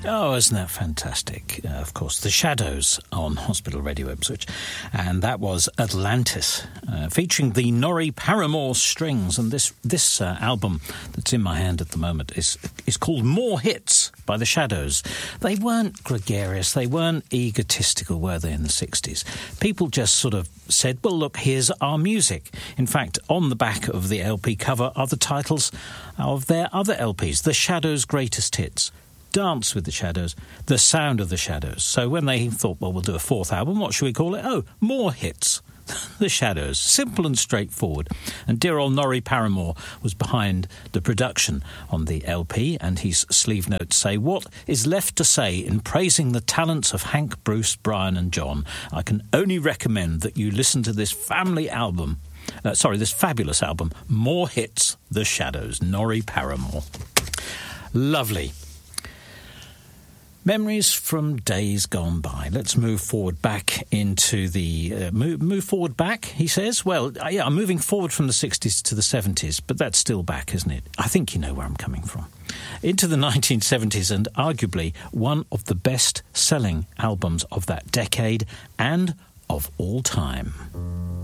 Oh, isn't that fantastic? Of course, The Shadows on Hospital Radio Ipswich. And that was Atlantis, featuring the Norrie Paramore strings. And this album that's in my hand at the moment is called More Hits by The Shadows. They weren't gregarious, they weren't egotistical, were they, in the 60s? People just sort of said, well, look, here's our music. In fact, on the back of the LP cover are the titles of their other LPs, The Shadows' Greatest Hits, Dance with the Shadows, The Sound of the Shadows. So when they thought, well, we'll do a fourth album, what should we call it? Oh, More Hits, The Shadows. Simple and straightforward. And dear old Norrie Paramore was behind the production on the LP, and his sleeve notes say, what is left to say in praising the talents of Hank, Bruce, Brian and John? I can only recommend that you listen to this family album. This fabulous album, More Hits, The Shadows, Norrie Paramore. Lovely. Memories from days gone by. Let's move forward back into the... move forward back, he says? Well, yeah, I'm moving forward from the 60s to the 70s, but that's still back, isn't it? I think you know where I'm coming from. Into the 1970s, and arguably one of the best-selling albums of that decade and of all time.